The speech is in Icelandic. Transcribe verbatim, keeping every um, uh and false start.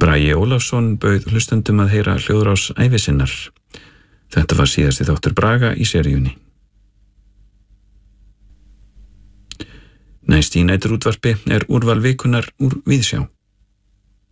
Bragi Ólafsson bauð hlustendum að heyra hljóðrás ævi sinnar. Þetta var síðasti þáttur Braga í seríunni. Næst í næturútvarpi er úrval vikunnar úr Víðsjá.